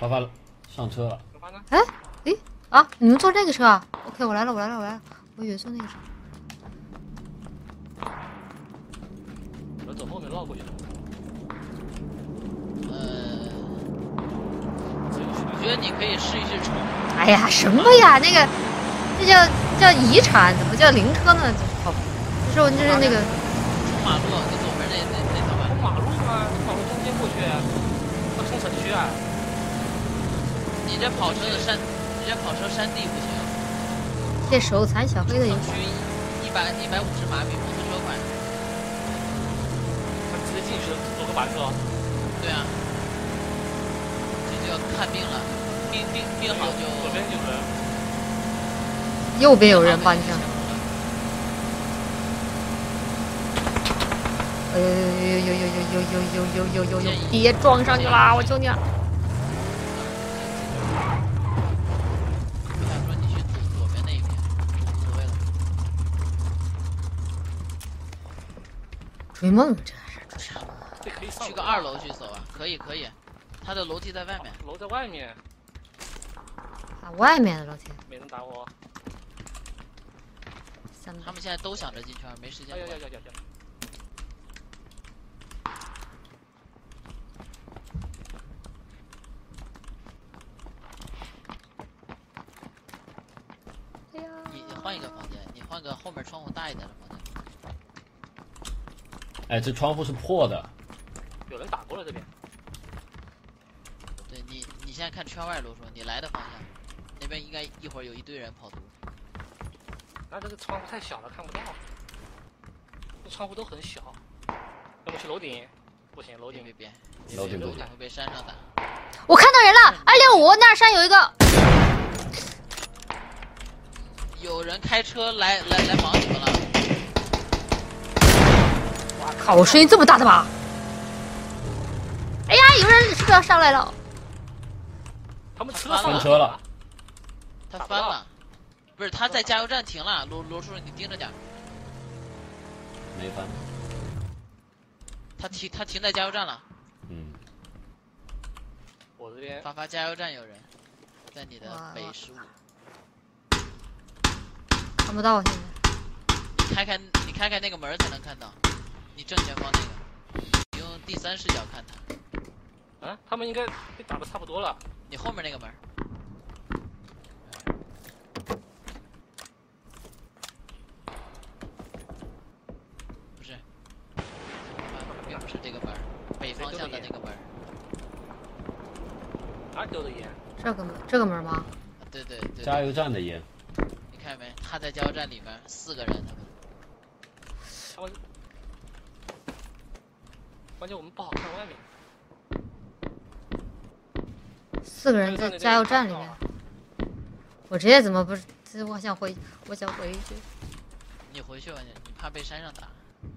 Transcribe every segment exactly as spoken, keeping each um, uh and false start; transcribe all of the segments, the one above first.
发发上车了。 哎，诶啊！你们坐这个车啊 ？OK， 我来了，我来了，我来了。我以为坐那个车。 我走后面绕过去。 呃，我觉得你可以试一试冲。 哎呀，什么呀？那个，这叫叫遗产，怎么叫灵车呢？好，这是我这是那个冲马路，你左边那那那条吧。 冲马路吗？从马路中间过去，要冲城区啊！ 你这跑车的山，你这跑车山地不行。 这手残小黑的游戏。 一百一百五十码比摩托车快。 他直接进去走个板车。 对啊。这就要看病了，病病病好就。 左边有人。 右边有人吧？你看。哎呦呦呦呦呦呦呦呦呦呦呦呦！别撞上去啦！我求你了。追梦这是这啥？ 这可以上。 去个二楼去走啊！可以可以，他的楼梯在外面。 楼在外面。 啊，外面的楼梯。 没人打我。 他们现在都想着进圈，没时间。 哎呀呀呀呀呀！ 你你换一个房间，你换个后面窗户大一点的房间。 哎，这窗户是破的。 有人打过了这边。 对你，你现在看圈外路说，你来的方向，那边应该一会儿有一堆人跑图。 那这个窗户太小了，看不到。这窗户都很小。要么去楼顶？不行，楼顶别别别，楼顶不行， 会被山上打。 我看到人了，二六五那山有一个。 有人开车来来来忙你们了。 哇靠！我声音这么大的吗？哎呀，有人是不是要上来了？ 他们车翻车了。 他翻了。不是，他在加油站停了。罗罗叔，你盯着点。 没翻。 他停，他停在加油站了。 嗯。 我这边。 发发加油站有人，在你的北十五。 看不到现在。 你开开，你开开那个门才能看到。你正前方那个，你用第三视角看他。啊，他们应该被打的差不多了。 你后面那个门。不是，并不是这个门，北方向的那个门。 哪丢的烟？ 这个门，这个门吗？ 对对对。 加油站的烟。 你看没？他在加油站里面，四个人他们。 他们。关键我们不好看外面。 四个人在加油站里面。我直接怎么不是？我想回，我想回去。 你回去吧，你你怕被山上打。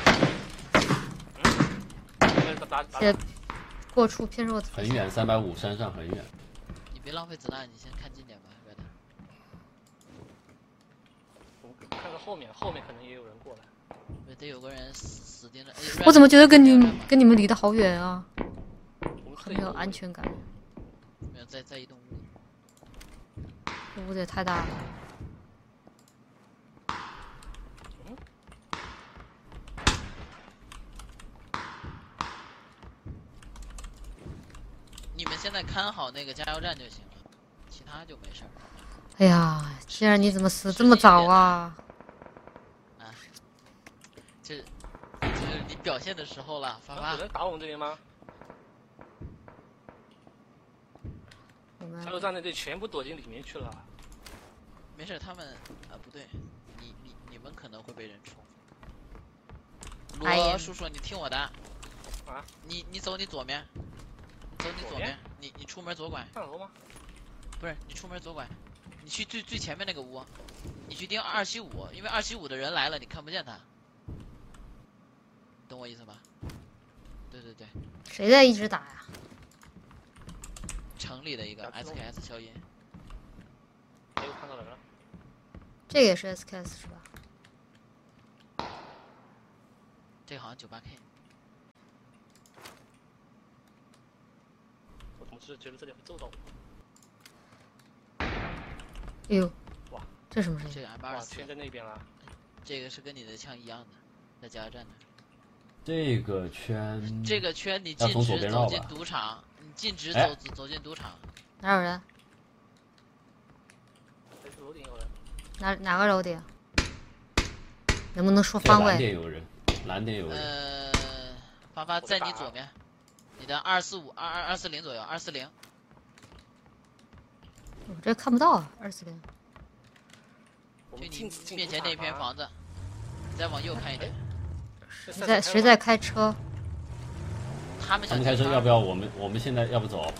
嗯。 过处偏弱。 很远，三百五，山上很远。 你别浪费子弹，你先看近点吧，别的。 我看看后面，后面可能也有人过来。 得有个人死盯着。 我怎么觉得跟你跟你们离得好远啊？很没有安全感。 没有，在在一栋屋里。 这屋子也太大了。 嗯。 你们现在看好那个加油站就行了，其他就没事儿。 哎呀，既然你怎么死这么早啊？ 啊，这这是你表现的时候了，发发。 有人打我们这边吗？加油站那队全部躲进里面去了。 没事，他们啊不对，你你你们可能会被人冲。罗叔叔，你听我的。 啊。 你你走你左面。走你左面，你你出门左拐。 上楼吗？ 不是，你出门左拐，你去最最前面那个屋，你去盯二七五，因为二七五的人来了，你看不见他，懂我意思吧？对对对。 谁在一直打呀？ 城里的一个 S K S 消音。 哎，我看到人了。 这个也是 S K S 是吧？ 这个好像九八 K。 总是觉得这里会揍到我。 哎呦， 哇， 这什么声音？ 这个 M 八哇， 二四圈，在那边了。 这个是跟你的枪一样的，在加油站的。 这个圈， 这个圈你要从左禁止走进边绕吧赌场，你禁止哎走走走进赌场。 哪有人？ 这是楼顶有人。 哪哪个楼顶？能不能说这个蓝方位？ 点有人，蓝点有人， 呃，发发在你左边，你的二四五二二二四零左右，二四零。 我这看不到啊，二四零。 我就你们禁止进面前那片房子。 子，你再往右看一点。 谁谁在谁在？开车？ 他们想他们开车进要不要？我们我们现在要不走？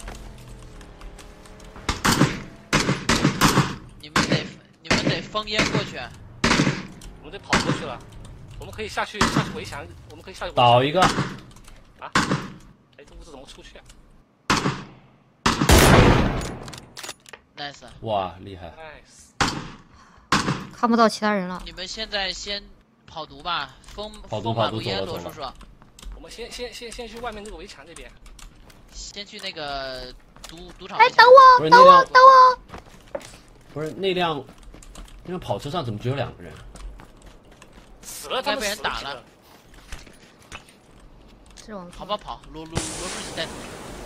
你们得你们得封烟过去。 我们得跑过去了。我们可以下去下去围墙，我们可以下去围墙。 倒一个， 啊！哎，这屋子怎么出去啊 nice。 哇，厉害！ ？nice。 看不到其他人了。 你们现在先跑毒吧，封跑毒封马跑毒路烟， 走了走罗叔叔。 我们先先先先去外面那个围墙这边。 先去那个赌赌场哎， 围墙。 等我， 不是那等我， 辆等我！ 不是那辆那辆跑车上怎么只有两个人？ 死了，他们应该被人死几个打了。 是往跑跑跑，罗罗罗叔你带头。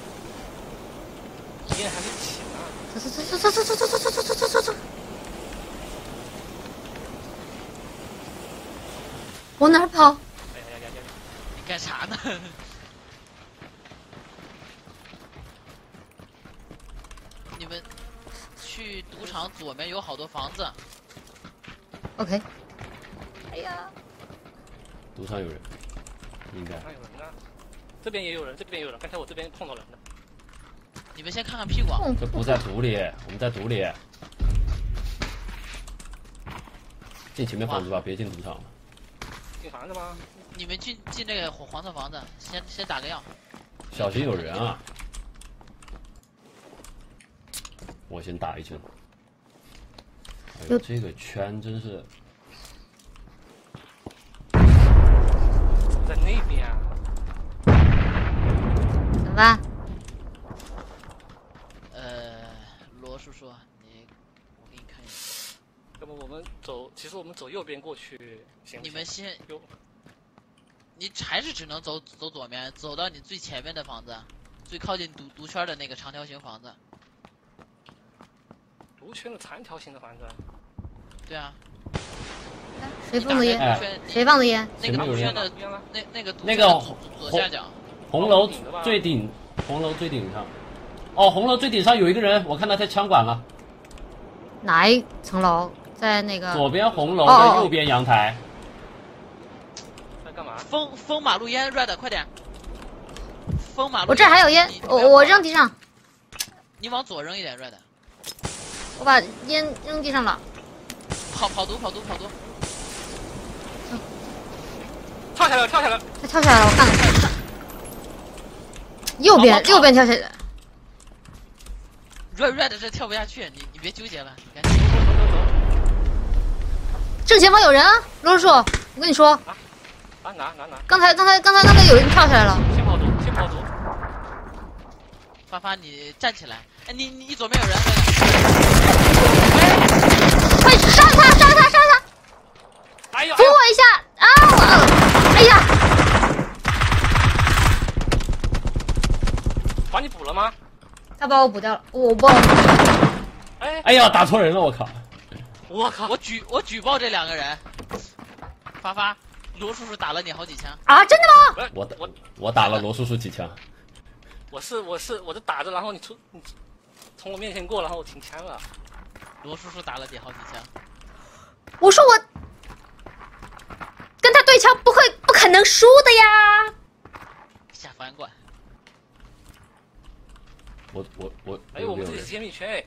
烟还没起呢。 走走走走走走走走走走走走走。往哪儿跑？ 哎呀呀呀呀！ 你干啥呢？你们去赌场左面有好多房子， OK。哎呀， 路上有人，应该。 哪有人呢？这边也有人，这边也有人。刚才我这边碰到人了。 你们先看看屁股啊。 碰这不在土里，我们在土里。进前面房子吧，别进赌场了。 进房子吗？ 你们进进这个黄黄色房子，先先打个样。 小心有人啊！我先打一针。哎呦，这个圈真是在那边啊。 怎么办？ 呃，罗叔叔，你我给你看一下。 要么我们走，其实我们走右边过去行不行？ 你们先， 右你还是只能走走左面，走到你最前面的房子，最靠近毒毒圈的那个长条形房子。 毒圈的长条形的房子。 对啊。 谁放的烟？ 哎圈谁放的烟？ 那个毒圈的不一样了。 那那个毒那个圈的左左下角。 红楼最顶，红楼最顶上。哦，红楼最顶上有一个人，我看他在枪管了。 哪一层楼？在那个左边红楼哦哦哦的右边阳台。 在干嘛？ 封封马路烟 ，Red 快点。封马路烟。 我这儿还有烟你， 我我扔地上， 你往左扔一点 ，Red。 我把烟扔地上了。 跑跑毒跑毒跑毒。 跳下来了，跳下来了。 他跳下来了，我看看。右边跑跑跑右边跳下来， Red Red 这跳不下去，你你别纠结了，你赶紧。 走走走走。 正前方有人啊，罗叔，我跟你说， 啊，哪哪哪？ 刚才刚才刚才刚才有人跳下来了。 先跑走，先跑走。 发发，你站起来。哎，你你你左边有人。 快杀他杀他杀他！ 哎呦！ 扶我一下啊！我，哎呀， 把你补了吗？ 他把我补掉了，我不。 哎哎呀，打错人了，我靠！ 我靠！ 我举我举报这两个人。发发，罗叔叔打了你好几枪。 啊，真的吗？ 不是我打我我打了罗叔叔几枪。 我是我是我是打着，然后你出你从我面前过，然后我停枪了。 罗叔叔打了你好几枪。 我说我跟他对枪不会不可能输的呀。 下翻馆。 我我我哎，我们这里是揭秘圈哎。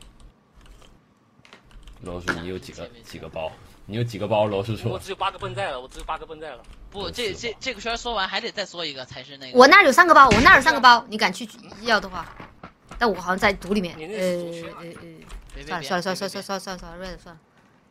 罗叔，你有几个几个包？你有几个包？罗叔叔我，只有八个笨在了，我只有八个笨在了。 不，这这这个圈说完还得再说一个才是那个。 我那儿有三个包，我那儿有三个包，你敢去要的话，但我好像在毒里面。 你那呃是毒圈呃呃， 别别别算了算了算了算了别别算了算了算了，瑞算了。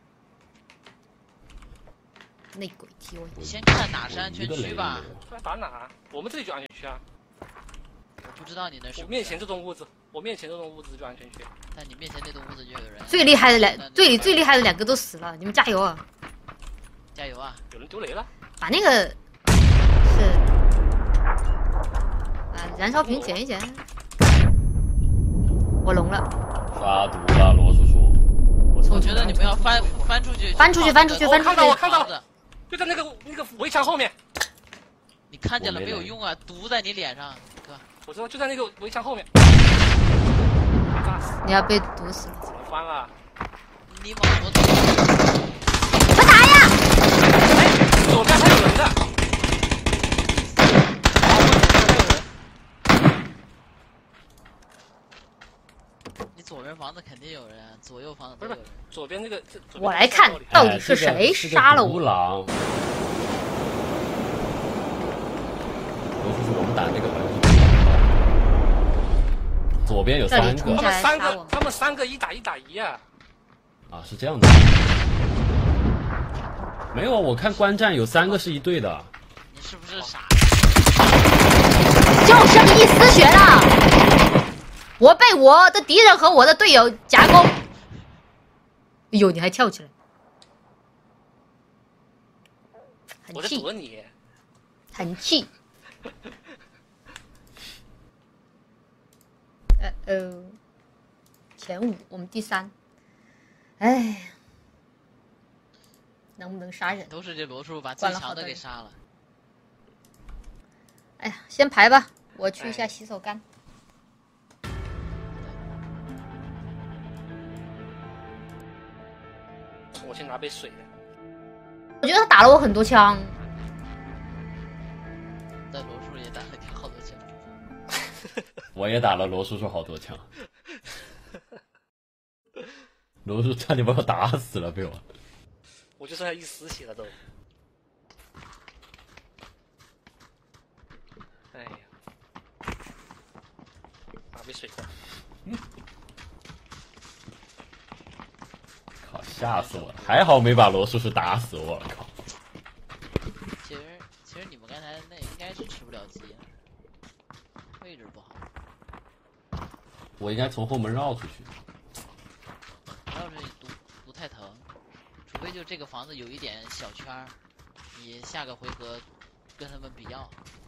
内鬼踢我！ 先看哪是安全区吧。 他打哪？我们这里就安全区啊。 不知道你那是不是。 我面前这栋屋子，我面前这栋屋子就安全区。 但你面前那栋屋子就有人。 最厉害的两，队里最厉害的两个都死了，你们加油啊！ 加油啊！ 有人丢雷了。 把那个是啊，燃烧瓶捡一捡。我聋了。 杀毒了，罗叔叔。 我觉得你们要翻翻出去， 翻出去，翻出去，翻出去！ 看到我看到了，就在那个那个围墙后面。 你看见了没有用啊，毒在你脸上，哥。 我知道，就在那个围墙后面。 你要被毒死了。 怎么翻啊？ 你往左走。 我打呀！ 哎，左边还有人的。 你左边房子肯定有人，左右房子都有人。 左边那个， 我来看到底是谁杀了我。 狼。罗叔叔，我们打那个好像是。左边有三个， 他们三个，他们三个一打一打一啊！ 啊，是这样的。没有，我看观战有三个是一队的。 你是不是傻？ 就剩一丝血了，我被我的敌人和我的队友夹攻。哎呦，你还跳起来，很气！ 我在躲你， 很气。呃呃，前五，我们第三。哎，能不能杀人？ 都是这罗叔把最强的给杀了。 哎呀，先排吧，我去一下洗手间。 我先拿杯水的。 我觉得他打了我很多枪。 但罗叔也打了你好多枪。 我也打了罗叔叔好多枪。罗叔差点把我打死了，被我。 我就剩下一丝血了都。哎呀，拿杯水的。 嗯。靠，吓死我了！还好没把罗叔叔打死我，靠。 其实，其实你们刚才那应该是吃不了鸡，位置不好。 我应该从后门绕出去。 要是毒毒太疼，除非就这个房子有一点小圈儿，你下个回合跟他们比较。